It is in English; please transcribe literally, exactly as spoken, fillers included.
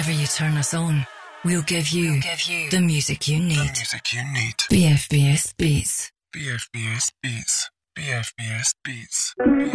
Whenever you turn us on, we'll give you, we'll give you the music you need. The music you need. B F B S Beats. B F B S Beats. B F B S Beats.